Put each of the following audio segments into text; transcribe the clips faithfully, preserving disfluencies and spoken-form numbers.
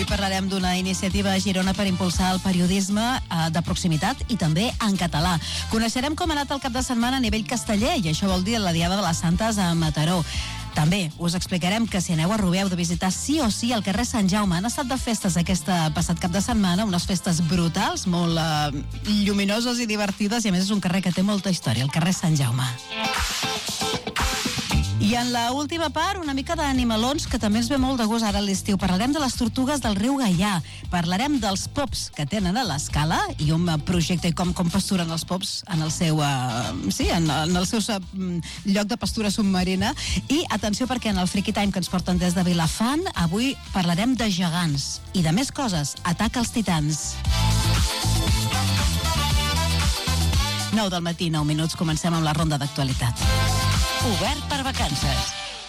Avui parlarem d'una iniciativa a Girona per impulsar el periodisme eh, de proximitat i també en català. Coneixerem com ha anat el cap de setmana a nivell casteller i això vol dir la Diada de les Santes a Mataró. També us explicarem que si aneu a Rubí heu de visitar sí o sí el carrer Sant Jaume. Han estat de festes aquest passat cap de setmana, unes festes brutals, molt eh, lluminoses i divertides, i a més és un carrer que té molta història, el carrer Sant Jaume. I en la última part, una mica d'animalons, que també ens ve molt de gust ara a l'estiu. Parlarem de les tortugues del riu Gaià, parlarem dels pops que tenen a l'escala i un projecte i com, com pasturen els pops en el seu, uh, sí, en, en el seu uh, lloc de pastura submarina. I atenció, perquè en el Freaky Time que ens porten des de Vilafant, avui parlarem de gegants i de més coses. Ataca els titans. nou del matí, nou minuts, comencem amb la ronda d'actualitat. Obert per vacances.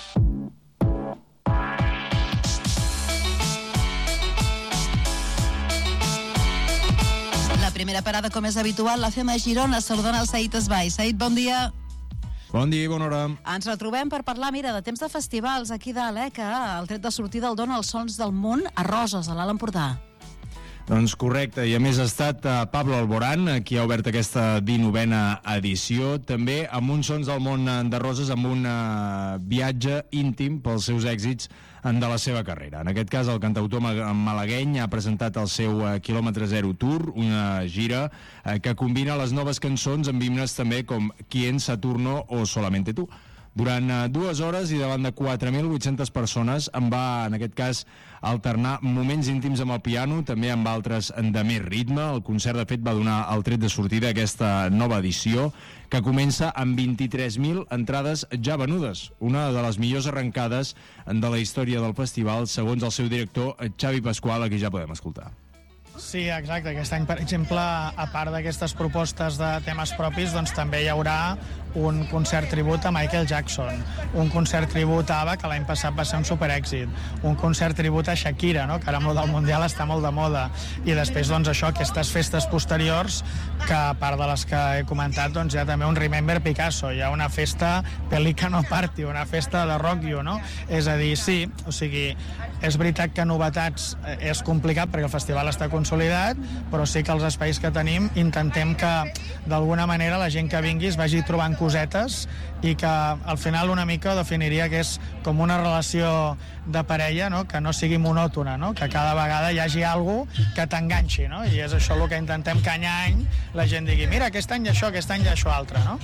La primera parada, com és habitual, la fem a Girona, saludant el Saïd Esbai. Saïd, bon dia. Bon dia i bona hora. Ens retrobem per parlar, mira, de temps de festivals aquí dalt, eh, que el tret de sortida el dona els Sons del Món a Roses, a l'Alt Empordà. Doncs correcte, i a més ha estat uh, Pablo Alborán, qui ha obert aquesta dinovena edició, també amb uns Sons del Món de Roses, amb un uh, viatge íntim pels seus èxits de la seva carrera. En aquest cas, el cantautor malagueny ha presentat el seu uh, Kilòmetre Zero Tour, una gira uh, que combina les noves cançons amb himnes també com Quién, Saturno o Solamente Tú. Durant uh, dues hores i davant de quatre mil vuit-centes persones en va, en aquest cas, alternar moments íntims amb el piano, també amb altres de més ritme. El concert, de fet, va donar el tret de sortida a aquesta nova edició, que comença amb vint-i-tres mil entrades ja venudes. Una de les millors arrencades de la història del festival, segons el seu director, Xavi Pasqual, a qui ja podem escoltar. Sí, exacte. Aquest any, per exemple, a part d'aquestes propostes de temes propis, doncs també hi haurà un concert tribut a Michael Jackson, un concert tribut a ABBA, que l'any passat va ser un superèxit, un concert tribut a Shakira, no?, que ara amb el del Mundial està molt de moda, i després, doncs, això, aquestes festes posteriors, que a part de les que he comentat, doncs hi ha també un Remember Picasso, hi ha una festa Pelicano Party, una festa de Rock You, no? És a dir, sí, o sigui, és veritat que novetats és complicat perquè el festival està consolidat, però sí que els espais que tenim intentem que d'alguna manera la gent que vingui es vagi trobant cosetes i que al final una mica definiria que és com una relació de parella, no?, que no sigui monòtona, no?, que cada vegada hi hagi alguna cosa que t'enganxi, no?, i és això el que intentem que any a any la gent digui, mira, aquest any això, aquest any això altre, no?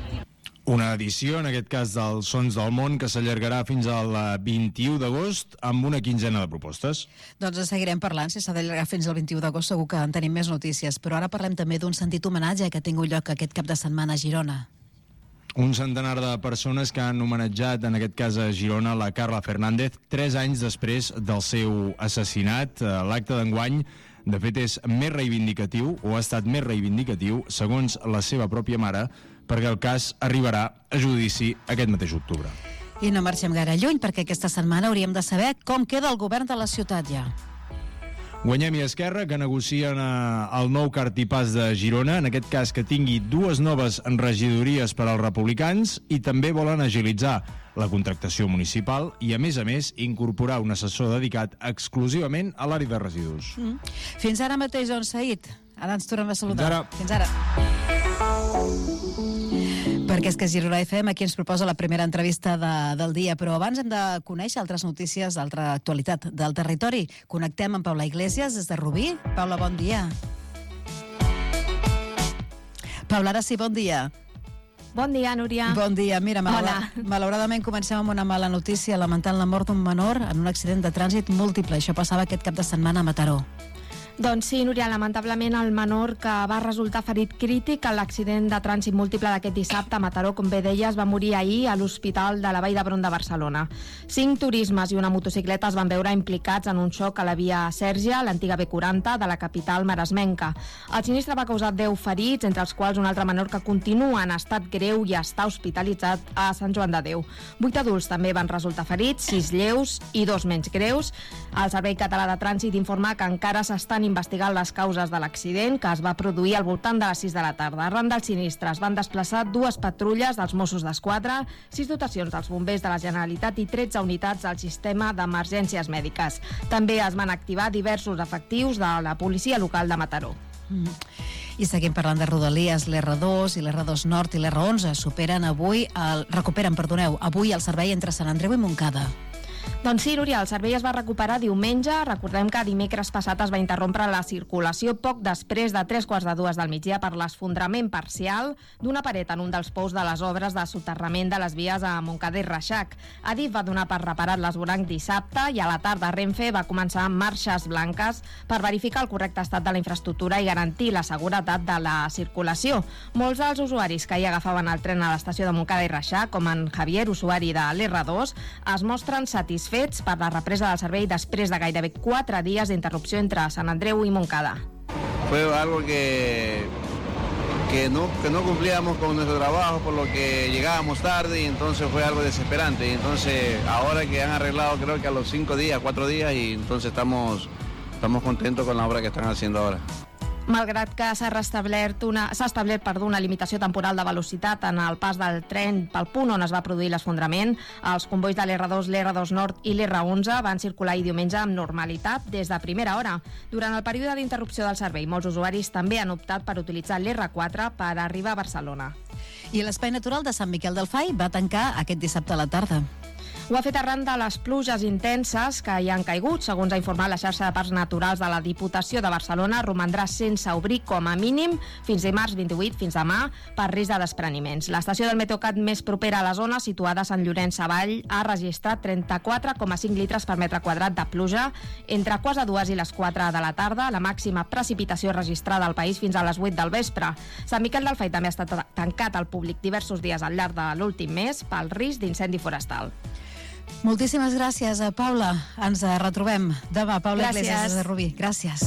Una edició, en aquest cas, dels Sons del Món, que s'allargarà fins al vint-i-u d'agost amb una quinzena de propostes. Doncs en seguirem parlant, si s'ha d'allargar fins al vint-i-u d'agost segur que en tenim més notícies, però ara parlem també d'un sentit homenatge que ha tingut lloc aquest cap de setmana a Girona. Un centenar de persones que han homenatjat, en aquest cas a Girona, la Carla Fernández, tres anys després del seu assassinat. L'acte d'enguany, de fet, és més reivindicatiu, o ha estat més reivindicatiu, segons la seva pròpia mare, perquè el cas arribarà a judici aquest mateix octubre. I no marxem gaire lluny, perquè aquesta setmana hauríem de saber com queda el govern de la ciutat ja. Guanyem i Esquerra, que negocien el nou cartipàs de Girona, en aquest cas que tingui dues noves regidories per als republicans, i també volen agilitzar la contractació municipal i, a més a més, incorporar un assessor dedicat exclusivament a l'àrea de residus. Mm. Fins ara mateix, doncs, Saïd. Ara ens tornem a saludar. Fins ara. Fins ara. Perquè és que Girona F M aquí ens proposa la primera entrevista de, del dia, però abans hem de conèixer altres notícies d'altra actualitat del territori. Connectem amb Paula Iglesias des de Rubí. Paula, bon dia. Paula, ara sí, bon dia. Bon dia, Núria. Bon dia. Mira, malauradament, malauradament comencem amb una mala notícia, lamentant la mort d'un menor en un accident de trànsit múltiple. Això passava aquest cap de setmana a Mataró. Doncs sí, Núria, lamentablement el menor que va resultar ferit crític en l'accident de trànsit múltiple d'aquest dissabte a Mataró, com bé deies, va morir ahir a l'Hospital de la Vall d'Hebron de Barcelona. Cinc turismes i una motocicleta es van veure implicats en un xoc a la via Sèrgia, l'antiga B quaranta de la capital maresmenca. El sinistre va causar deu ferits, entre els quals un altre menor que continua en estat greu i està hospitalitzat a Sant Joan de Déu. Vuit adults també van resultar ferits, sis lleus i dos menys greus. El Servei Català de Trànsit informa que encara s'estan estan investigant les causes de l'accident, que es va produir al voltant de les sis de la tarda. Arran del sinistre es van desplaçar dues patrulles dels Mossos d'Esquadra, sis dotacions dels bombers de la Generalitat i tretze unitats del sistema d'emergències mèdiques. També es van activar diversos efectius de la policia local de Mataró. Mm. I seguim parlant de Rodalies. L'R dos i l'R dos Nord i l'R onze superen avui el, recuperen perdoneu, avui el servei entre Sant Andreu i Montcada. Doncs sí, Núria, el servei es va recuperar diumenge. Recordem que dimecres passat es va interrompre la circulació poc després de tres quarts de dues del migdia per l'esfondrament parcial d'una paret en un dels pous de les obres de soterrament de les vies a Montcada i Reixac. Adif va donar per reparat l'esvoranc dissabte i a la tarda Renfe va començar amb marxes blanques per verificar el correcte estat de la infraestructura i garantir la seguretat de la circulació. Molts dels usuaris que hi agafaven el tren a l'estació de Montcada i Reixac, com en Javier, usuari de l'R dos, es mostren satisfets per la represa del servei després de gairebé quatre dies d'interrupció entre Sant Andreu i Montcada. Fue algo que, que, no, que no cumplíamos con nuestro trabajo, por lo que llegábamos tarde y entonces fue algo desesperante. Y entonces ahora que han arreglado creo que a los cinco días, cuatro días y entonces estamos, estamos contentos con la obra que están haciendo ahora. Malgrat que s'ha establert una, s'ha establert perdó, una limitació temporal de velocitat en el pas del tren pel punt on es va produir l'esfondrament, els convois de l'R dos, l'R dos Nord i l'R onze van circular ahir diumenge amb normalitat des de primera hora. Durant el període d'interrupció del servei, molts usuaris també han optat per utilitzar l'R quatre per arribar a Barcelona. I l'Espai Natural de Sant Miquel del Fai va tancar aquest dissabte a la tarda. Ho ha fet arran de les pluges intenses que hi han caigut. Segons ha informat la xarxa de parcs naturals de la Diputació de Barcelona, romandrà sense obrir com a mínim fins dimarts vint-i-vuit, fins demà, per risc de despreniments. L'estació del Meteocat més propera a la zona, situada a Sant Llorenç Savall, ha registrat trenta-quatre coma cinc litres per metre quadrat de pluja entre quarts de dues i les quatre de la tarda, la màxima precipitació registrada al país fins a les vuit del vespre. Sant Miquel del Fai també ha estat tancat al públic diversos dies al llarg de l'últim mes pel risc d'incendi forestal. Moltíssimes gràcies, Paula. Ens retrobem demà. Paula Iglesias de Rubí. Gràcies.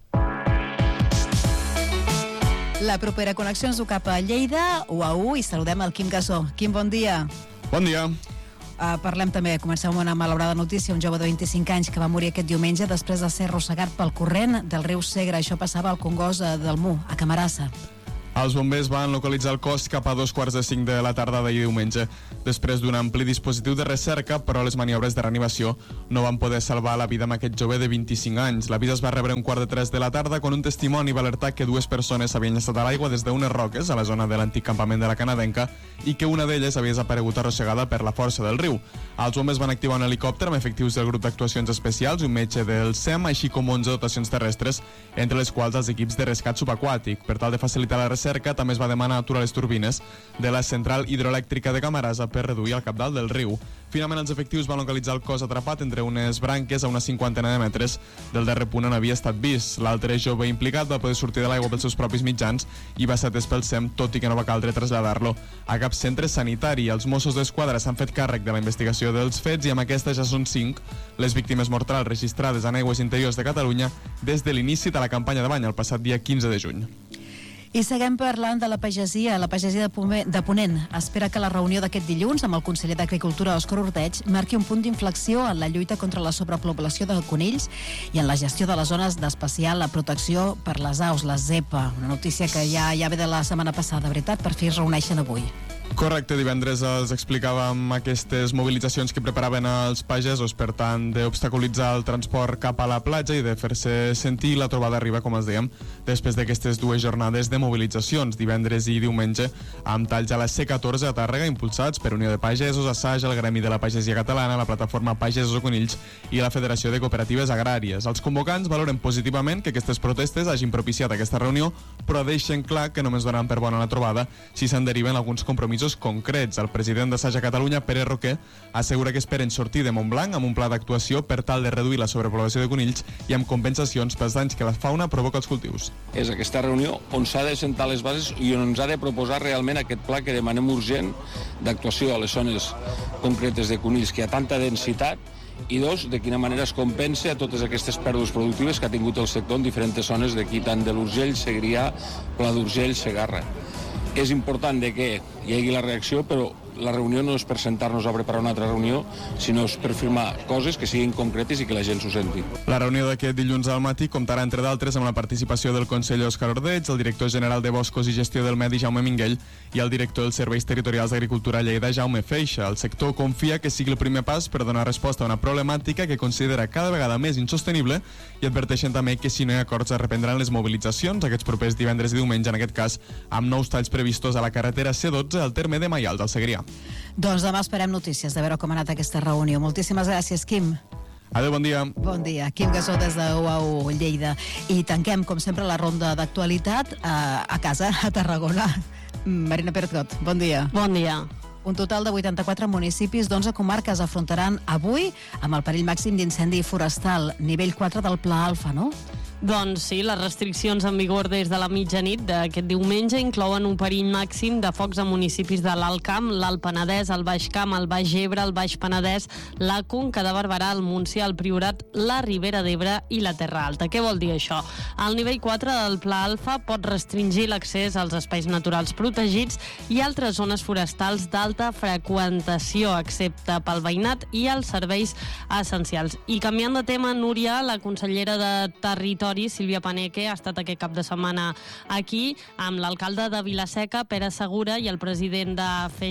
La propera connexió ens du cap a Lleida, U A U, i saludem el Quim Gasó. Quim, bon dia. Bon dia. Uh, parlem també, comencem amb una malaurada notícia, un jove de vint-i-cinc anys que va morir aquest diumenge després de ser arrossegat pel corrent del riu Segre. Això passava al Congost del Mu, a Camarasa. Els bombers van localitzar el cos cap a dos quarts de cinc de la tarda d'ahir diumenge. Després d'un ampli dispositiu de recerca, però les maniobres de reanimació no van poder salvar la vida amb aquest jove de vint-i-cinc anys. La vida es va rebre un quart de tres de la tarda quan un testimoni va alertar que dues persones havien estat a l'aigua des d'unes roques a la zona de l'antic campament de la Canadenca i que una d'elles havia desaparegut arrossegada per la força del riu. Els bombers van activar un helicòpter amb efectius del grup d'actuacions especials i un metge del S E M, així com onze dotacions terrestres, entre les quals els equips de rescat subaquàtic. Per tal de facilitar la recerca, també es va demanar aturar les turbines de la central hidroelèctrica de Camarasa per reduir el cabdal del riu. Finalment, els efectius van localitzar el cos atrapat entre unes branques a una cinquantena de metres del darrer punt on havia estat vist. L'altre jove implicat va poder sortir de l'aigua pels seus propis mitjans i va ser atès pel S E M, tot i que no va caldre traslladar-lo a cap centre sanitari. Els Mossos d'Esquadra s'han fet càrrec de la investigació dels fets i amb aquesta ja són cinc les víctimes mortals registrades en aigües interiors de Catalunya des de l'inici de la campanya de bany el passat dia quinze de juny. I seguim parlant de la pagesia. La pagesia de Ponent espera que la reunió d'aquest dilluns amb el conseller d'Agricultura, Òscar Ordeig, marqui un punt d'inflexió en la lluita contra la sobrepoblació de conills i en la gestió de les zones d'especial protecció per les aus, la ZEPA. Una notícia que ja, ja ve de la setmana passada, veritat, per fi es reuneixen avui. Correcte, divendres els explicàvem aquestes mobilitzacions que preparaven els pagesos per tant d'obstaculitzar el transport cap a la platja i de fer-se sentir. La trobada arriba, com els dèiem, després d'aquestes dues jornades de mobilitzacions, divendres i diumenge, amb talls a la C catorze a Tàrrega, impulsats per Unió de Pagesos, Assaig, el Gremi de la Pagesia Catalana, la plataforma Pagesos o Conills i la Federació de Cooperatives Agràries. Els convocants valoren positivament que aquestes protestes hagin propiciat aquesta reunió, però deixen clar que només donaran per bona la trobada si se'n deriven alguns compromisos concrets. El president d'Assaig a Catalunya, Pere Roquer, assegura que esperen sortir de Montblanc amb un pla d'actuació per tal de reduir la sobrepoblació de conills i amb compensacions pels danys que la fauna provoca als cultius. És aquesta reunió on s'ha de sentar les bases i on ens ha de proposar realment aquest pla que demanem urgent d'actuació a les zones concretes de conills que hi ha tanta densitat, i dos, de quina manera es compensa a totes aquestes pèrdues productives que ha tingut el sector en diferents zones d'aquí, tant de l'Urgell, Segrià, Pla d'Urgell, Segarra. És important de que hi hagi la reacció, però la reunió no és per sentar-nos a preparar una altra reunió, sinó és per firmar coses que siguin concretes i que la gent s'ho senti. La reunió d'aquest dilluns al matí comptarà, entre d'altres, amb la participació del conseller Òscar Ordeig, el director general de Boscos i Gestió del Medi, Jaume Minguell, i el director dels Serveis Territorials d'Agricultura a Lleida, Jaume Feixa. El sector confia que sigui el primer pas per donar resposta a una problemàtica que considera cada vegada més insostenible i adverteixen també que si no hi ha acords es reprendran les mobilitzacions aquests propers divendres i diumenge, en aquest cas amb nous talls previstos a la carretera C dotze al terme de Maials, al Segrià. Doncs demà esperem notícies de veure com ha anat aquesta reunió. Moltíssimes gràcies, Quim. Adéu, bon dia. Bon dia. Quim Gasó des de U A U Lleida. I tanquem, com sempre, la ronda d'actualitat a, a casa, a Tarragona. Marina Pérez-Got, bon dia. Bon dia. Un total de vuitanta-quatre municipis d'onze comarques afrontaran avui amb el perill màxim d'incendi forestal, nivell quatre del Pla Alfa, no? Doncs sí, les restriccions en vigor des de la mitjanit d'aquest diumenge inclouen un perill màxim de focs a municipis de l'Alt Camp, l'Alt Penedès, el Baix Camp, el Baix Ebre, el Baix Penedès, la Conca de Barberà, el Montsià, el Priorat, la Ribera d'Ebre i la Terra Alta. Què vol dir això? El nivell quatre del Pla Alfa pot restringir l'accés als espais naturals protegits i altres zones forestals d'alta freqüentació, excepte pel veïnat i els serveis essencials. I canviant de tema, Núria, la consellera de Territori, Sílvia Paneque, ha estat aquest cap de setmana aquí amb l'alcalde de Vila-seca, Pere Segura, i el president de F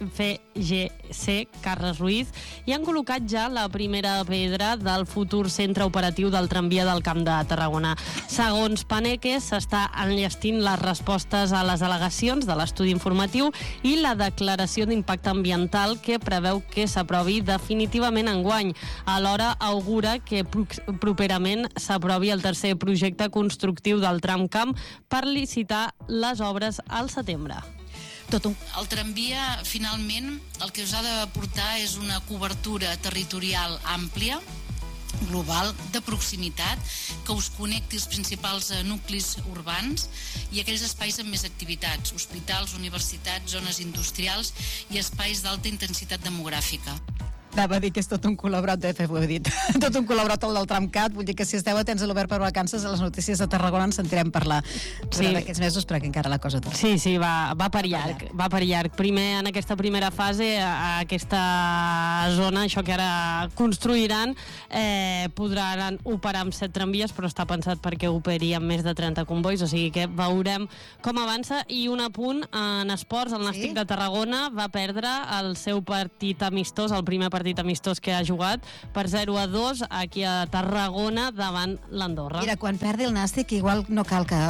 G C, Carles Ruiz, i han col·locat ja la primera pedra del futur centre operatiu del tramvia del Camp de Tarragona. Segons Paneque, s'està enllestint les respostes a les al·legacions de l'estudi informatiu i la declaració d'impacte ambiental que preveu que s'aprovi definitivament enguany. Alhora augura que properament s'aprovi el tercer projecte constructiu del tramcamp per licitar les obres al setembre. Tot un... El tramvia, finalment, el que us ha de portar és una cobertura territorial àmplia, global, de proximitat, que us connecti els principals nuclis urbans i aquells espais amb més activitats, hospitals, universitats, zones industrials i espais d'alta intensitat demogràfica. Anava a dir que és tot un col·laborat, de fet ho he dit, tot un col·laborat el del tramcat, vull dir que si esteu atents a l'Obert per Vacances, a les notícies de Tarragona en sentirem parlar durant aquests mesos, perquè encara la cosa dura. Sí, sí, va, va per llarg, va per llarg. Primer, en aquesta primera fase, a aquesta zona, això que ara construiran, eh, podran operar amb set tramvies, però està pensat perquè operi amb més de trenta convois, o sigui que veurem com avança. I un apunt, en esports, el Nàstic de Tarragona va perdre el seu partit amistós, el primer partit partit amistós que ha jugat per zero a dos aquí a Tarragona davant l'Andorra. Mira, quan perdi el Nàstic igual no cal que...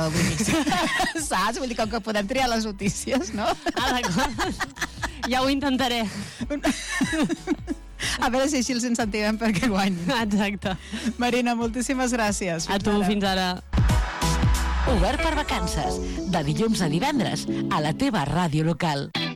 Saps? Vull dir, com que podem triar les notícies, no? Ah, d'acord. Ja ho intentaré. A veure si així els incentivem perquè guanyin. Exacte. Marina, moltíssimes gràcies. Fins a tu, ara. Fins ara. Obert per Vacances, de dilluns a divendres, a la teva ràdio local.